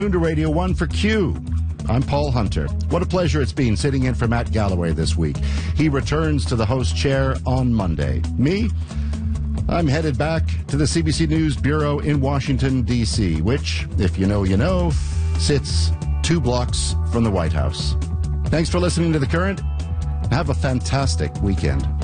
To Radio 1 for Q. I'm Paul Hunter. What a pleasure it's been sitting in for Matt Galloway this week. He returns to the host chair on Monday. Me? I'm headed back to the CBC News Bureau in Washington, D.C., which, if you know, you know, sits 2 blocks from the White House. Thanks for listening to The Current. Have a fantastic weekend.